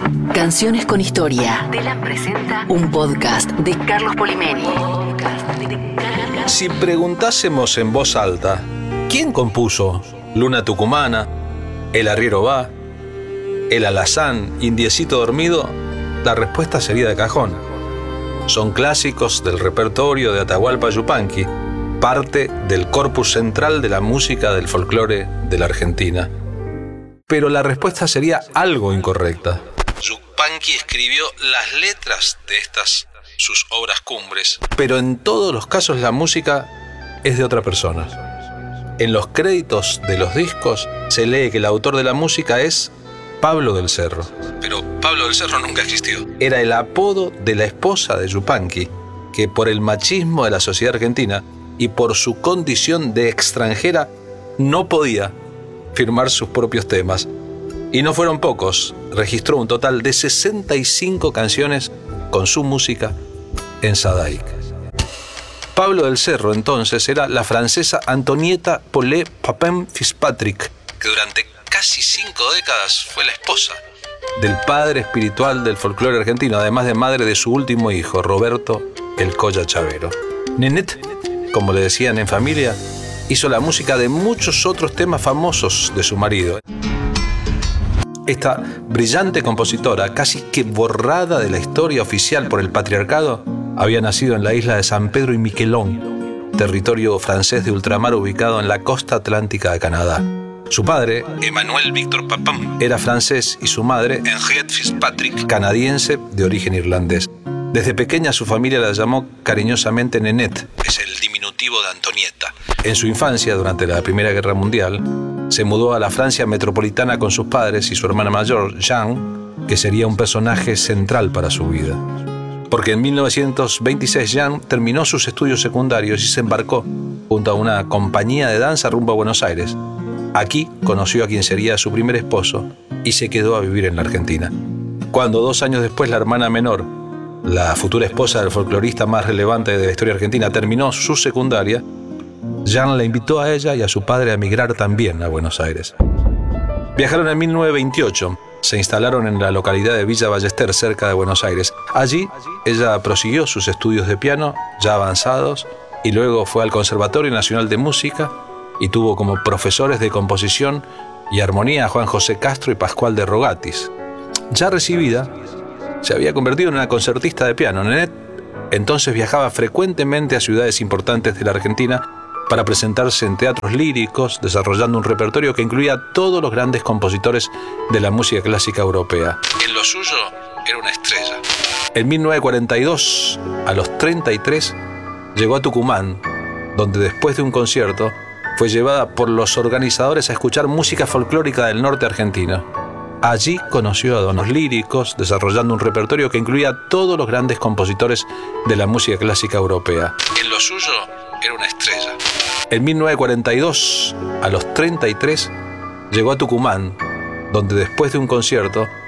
Canciones con historia. Telam presenta un podcast de Carlos Polimeni. Si preguntásemos en voz alta, ¿quién compuso Luna Tucumana, El Arriero Va, El Alazán, Indiecito Dormido? La respuesta sería de cajón. Son clásicos del repertorio de Atahualpa Yupanqui, parte del corpus central de la música del folclore de la Argentina. Pero la respuesta sería algo incorrecta. Yupanqui escribió las letras de estas sus obras cumbres, pero en todos los casos la música es de otra persona. En los créditos de los discos se lee que el autor de la música es Pablo del Cerro. Pero Pablo del Cerro nunca existió. Era el apodo de la esposa de Yupanqui, que por el machismo de la sociedad argentina y por su condición de extranjera no podía firmar sus propios temas. Y no fueron pocos. Registró un total de 65 canciones con su música en Sadaic. Pablo del Cerro entonces era la francesa Antonieta Paulet Papin Fitzpatrick, que durante casi 5 décadas fue la esposa del padre espiritual del folclore argentino, además de madre de su último hijo, Roberto El Colla Chavero. Nenet, como le decían en familia, hizo la música de muchos otros temas famosos de su marido. Esta brillante compositora, casi que borrada de la historia oficial por el patriarcado, había nacido en la isla de San Pedro y Miquelon, territorio francés de ultramar ubicado en la costa atlántica de Canadá. Su padre, Emmanuel Victor Papin, era francés y su madre, Henriette Fitzpatrick, canadiense de origen irlandés. Desde pequeña su familia la llamó cariñosamente Nenet, es el diminutivo de Antonieta. En su infancia, durante la Primera Guerra Mundial, se mudó a la Francia metropolitana con sus padres y su hermana mayor, Jeanne, que sería un personaje central para su vida. Porque en 1926 Jeanne terminó sus estudios secundarios y se embarcó junto a una compañía de danza rumbo a Buenos Aires. Aquí conoció a quien sería su primer esposo y se quedó a vivir en la Argentina. Cuando 2 años después la hermana menor, la futura esposa del folclorista más relevante de la historia argentina, terminó su secundaria, Jeanne la invitó a ella y a su padre a emigrar también a Buenos Aires. Viajaron en 1928, se instalaron en la localidad de Villa Ballester, cerca de Buenos Aires. Allí ella prosiguió sus estudios de piano, ya avanzados, y luego fue al Conservatorio Nacional de Música y tuvo como profesores de composición y armonía a Juan José Castro y Pascual de Rogatis. Ya recibida, se había convertido en una concertista de piano. Nenet entonces viajaba frecuentemente a ciudades importantes de la Argentina para presentarse en teatros líricos, desarrollando un repertorio que incluía a todos los grandes compositores de la música clásica europea. En lo suyo era una estrella. En 1942, a los 33, llegó a Tucumán, donde después de un concierto fue llevada por los organizadores a escuchar música folclórica del norte argentino. Allí conoció a donos líricos, desarrollando un repertorio que incluía a todos los grandes compositores de la música clásica europea. En lo suyo era una estrella. En 1942, a los 33, llegó a Tucumán, donde después de un concierto